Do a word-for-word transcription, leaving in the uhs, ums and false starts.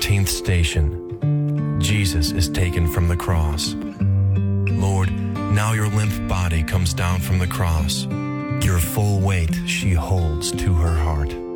fourteenth station. Jesus is taken from the cross. Lord, now your limp body comes down from the cross. Your full weight she holds to her heart.